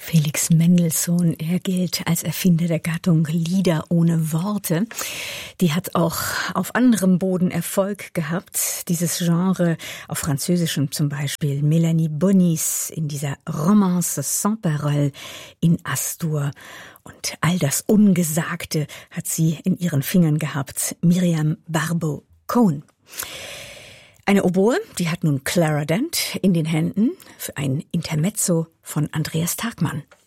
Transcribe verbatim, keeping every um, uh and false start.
Felix Mendelssohn, er gilt als Erfinder der Gattung Lieder ohne Worte. Die hat auch auf anderem Boden Erfolg gehabt. Dieses Genre, auf Französischem zum Beispiel, Mélanie Bonis in dieser Romance sans parole in Astur. Und all das Ungesagte hat sie in ihren Fingern gehabt, Miriam Barbeau-Cohn. Eine Oboe, die hat nun Clara Dent in den Händen für ein Intermezzo von Andreas Tagmann.